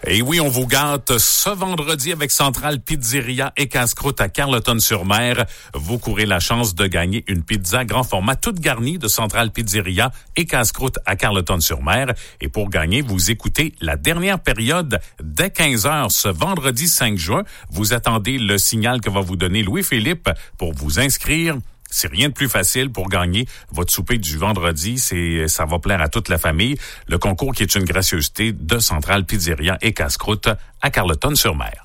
Et oui, on vous gâte ce vendredi avec Centrale Pizzeria et Casse-Croûte à Carleton-sur-Mer. Vous courez la chance de gagner une pizza grand format toute garnie de Centrale Pizzeria et Casse-Croûte à Carleton-sur-Mer. Et pour gagner, vous écoutez la dernière période dès 15h ce vendredi 5 juin. Vous attendez le signal que va vous donner Louis-Philippe pour vous inscrire. C'est rien de plus facile pour gagner votre souper du vendredi. Ça va plaire à toute la famille. Le concours qui est une gracieuseté de Centrale Pizzeria et Casse-Croûte à Carleton-sur-Mer.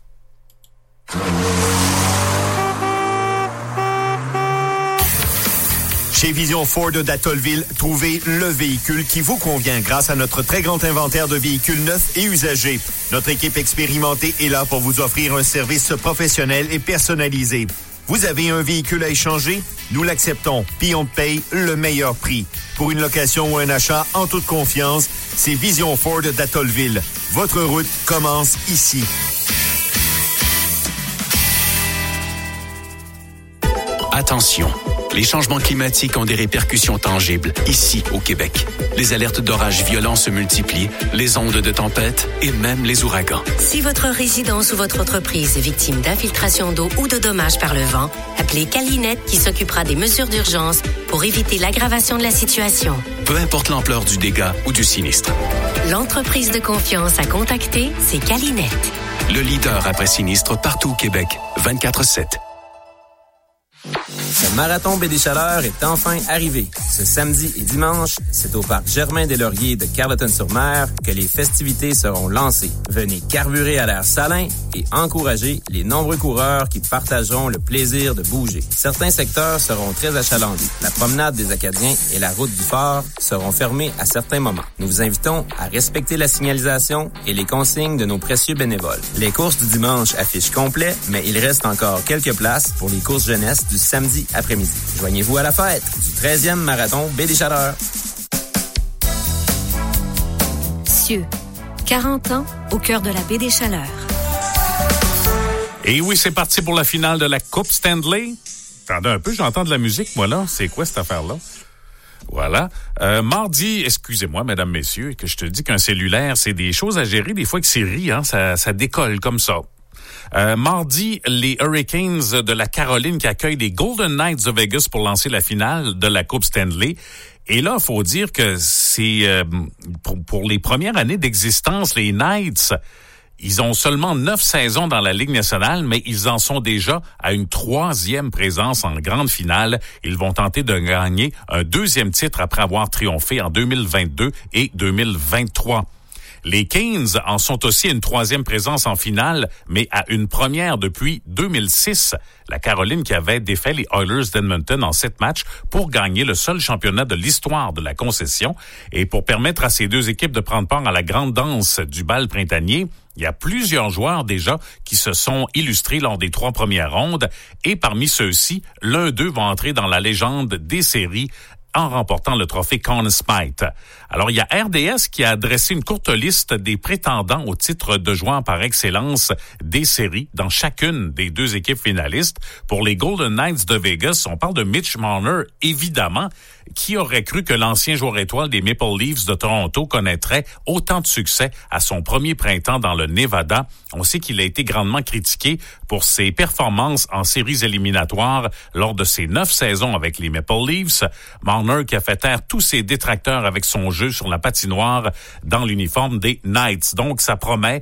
Chez Vision Ford d'Atollville, trouvez le véhicule qui vous convient grâce à notre très grand inventaire de véhicules neufs et usagés. Notre équipe expérimentée est là pour vous offrir un service professionnel et personnalisé. Vous avez un véhicule à échanger? Nous l'acceptons, puis on paye le meilleur prix. Pour une location ou un achat en toute confiance, c'est Vision Ford d'Atollville. Votre route commence ici. Attention, les changements climatiques ont des répercussions tangibles ici au Québec. Les alertes d'orages violents se multiplient, les ondes de tempête et même les ouragans. Si votre résidence ou votre entreprise est victime d'infiltration d'eau ou de dommages par le vent, appelez Calinette qui s'occupera des mesures d'urgence pour éviter l'aggravation de la situation. Peu importe l'ampleur du dégât ou du sinistre. L'entreprise de confiance à contacter, c'est Calinette. Le leader après sinistre partout au Québec, 24/7. Le marathon Baie des Chaleurs est enfin arrivé. Ce samedi et dimanche, c'est au parc Germain-des-Lauriers de Carleton-sur-Mer que les festivités seront lancées. Venez carburer à l'air salin et encourager les nombreux coureurs qui partageront le plaisir de bouger. Certains secteurs seront très achalandés. La promenade des Acadiens et la route du Fort seront fermées à certains moments. Nous vous invitons à respecter la signalisation et les consignes de nos précieux bénévoles. Les courses du dimanche affichent complet, mais il reste encore quelques places pour les courses jeunesse du samedi après-midi. Joignez-vous à la fête du 13e marathon Baie des Chaleurs. Cieux, 40 ans au cœur de la Baie des Chaleurs. Et oui, c'est parti pour la finale de la Coupe Stanley. Attendez un peu, j'entends de la musique, moi, là. C'est quoi cette affaire-là? Voilà. Mardi, excusez-moi, mesdames, messieurs, que je te dis qu'un cellulaire, c'est des choses à gérer, des fois que c'est hein, ça décolle comme ça. Mardi, les Hurricanes de la Caroline qui accueillent les Golden Knights de Vegas pour lancer la finale de la Coupe Stanley. Et là, il faut dire que c'est pour les premières années d'existence, les Knights, ils ont seulement 9 saisons dans la Ligue nationale, mais ils en sont déjà à une 3e présence en grande finale. Ils vont tenter de gagner un 2e titre après avoir triomphé en 2022 et 2023. Les Canes en sont aussi à une 3e présence en finale, mais à une première depuis 2006. La Caroline qui avait défait les Oilers d'Edmonton en 7 matchs pour gagner le seul championnat de l'histoire de la concession. Et pour permettre à ces deux équipes de prendre part à la grande danse du bal printanier, il y a plusieurs joueurs déjà qui se sont illustrés lors des 3 premières rondes. Et parmi ceux-ci, l'un d'eux va entrer dans la légende des séries en remportant le trophée Conn Smythe. Alors, il y a RDS qui a dressé une courte liste des prétendants au titre de joueur par excellence des séries dans chacune des 2 équipes finalistes. Pour les Golden Knights de Vegas, on parle de Mitch Marner, évidemment. Qui aurait cru que l'ancien joueur étoile des Maple Leafs de Toronto connaîtrait autant de succès à son premier printemps dans le Nevada? On sait qu'il a été grandement critiqué pour ses performances en séries éliminatoires lors de ses 9 saisons avec les Maple Leafs. Marner qui a fait taire tous ses détracteurs avec son jeu sur la patinoire dans l'uniforme des Knights. Donc, ça promet.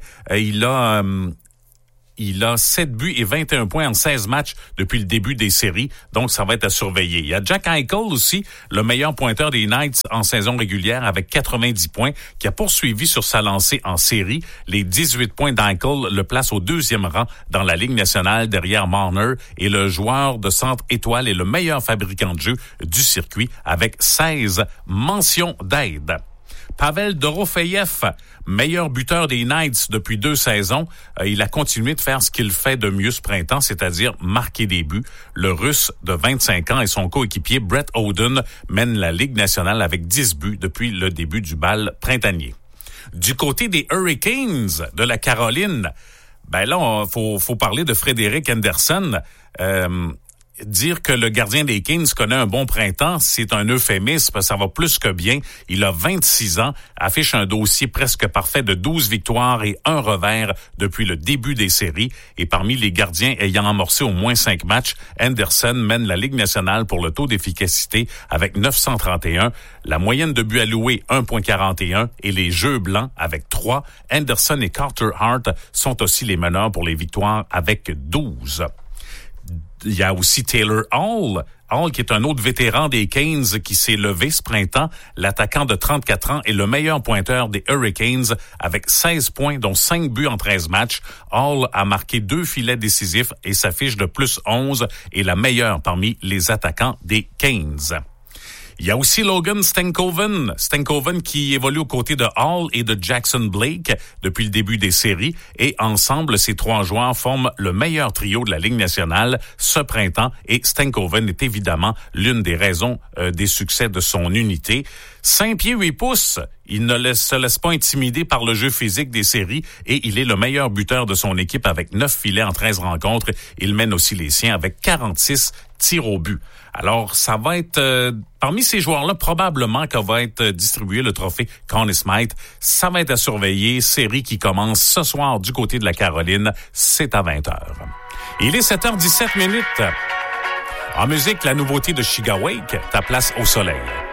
Il a 7 buts et 21 points en 16 matchs depuis le début des séries. Donc, ça va être à surveiller. Il y a Jack Eichel aussi, le meilleur pointeur des Knights en saison régulière avec 90 points, qui a poursuivi sur sa lancée en série. Les 18 points d'Eichel le placent au 2e rang dans la Ligue nationale derrière Marner et le joueur de centre étoile et le meilleur fabricant de jeu du circuit avec 16 mentions d'aide. Pavel Dorofeyev, meilleur buteur des Knights depuis 2 saisons, il a continué de faire ce qu'il fait de mieux ce printemps, c'est-à-dire marquer des buts. Le Russe de 25 ans et son coéquipier Brett Oden mènent la Ligue nationale avec 10 buts depuis le début du bal printanier. Du côté des Hurricanes de la Caroline, ben là, faut parler de Frédéric Andersen. dire que le gardien des Kings connaît un bon printemps, c'est un euphémisme, ça va plus que bien. Il a 26 ans, affiche un dossier presque parfait de 12 victoires et 1 revers depuis le début des séries. Et parmi les gardiens ayant amorcé au moins 5 matchs, Anderson mène la Ligue nationale pour le taux d'efficacité avec 931, la moyenne de buts alloués 1.41 et les jeux blancs avec 3. Anderson et Carter Hart sont aussi les meneurs pour les victoires avec 12. Il y a aussi Taylor Hall. Hall, qui est un autre vétéran des Canes qui s'est levé ce printemps. L'attaquant de 34 ans est le meilleur pointeur des Hurricanes avec 16 points, dont 5 buts en 13 matchs. Hall a marqué 2 filets décisifs et s'affiche de plus 11 et la meilleure parmi les attaquants des Canes. Il y a aussi Logan Stankoven. Stankoven qui évolue aux côtés de Hall et de Jackson Blake depuis le début des séries. Et ensemble, ces 3 joueurs forment le meilleur trio de la Ligue nationale ce printemps. Et Stankoven est évidemment l'une des raisons des succès de son unité. 5 pieds 8 pouces. Il ne se laisse pas intimider par le jeu physique des séries et il est le meilleur buteur de son équipe avec 9 filets en 13 rencontres. Il mène aussi les siens avec 46 tirs au but. Alors, ça va être, parmi ces joueurs-là, probablement que va être distribué le trophée Conn Smythe. Ça va être à surveiller. Série qui commence ce soir du côté de la Caroline. C'est à 20h. Il est 7h17 minutes. En musique, la nouveauté de Sugar Wake, Ta place au soleil.